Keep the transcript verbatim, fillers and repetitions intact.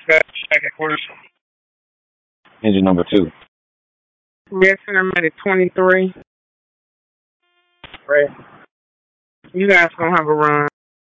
That's the second question. Engine number two. Yes, sir. I'm at twenty-three. Right. You guys gonna have a run.